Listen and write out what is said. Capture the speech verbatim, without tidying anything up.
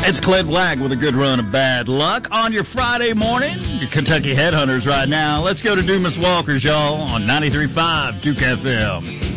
It's Clint Black with a good run of bad luck on your Friday morning. Your Kentucky Headhunters right now. Let's go to Dumas Walkers, y'all, on ninety-three point five Duke F M.